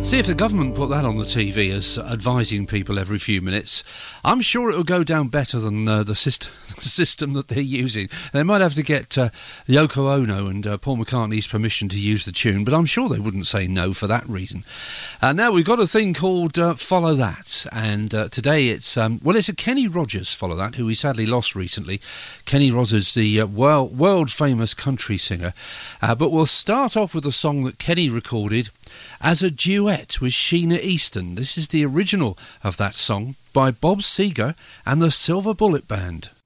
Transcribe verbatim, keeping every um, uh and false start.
See if the government put that on the T V as advising people every few minutes. I'm sure it'll go down better than uh, the, system, the system that they're using. They might have to get uh, Yoko Ono and uh, Paul McCartney's permission to use the tune, but I'm sure they wouldn't say no for that reason. Uh, now we've got a thing called uh, Follow That, and uh, today it's, um, well, it's a Kenny Rogers Follow That, who we sadly lost recently. Kenny Rogers, the uh, world, world-famous country singer. Uh, but we'll start off with a song that Kenny recorded as a duet with Sheena Easton. This is the original of that song by Bob Seger and the Silver Bullet Band.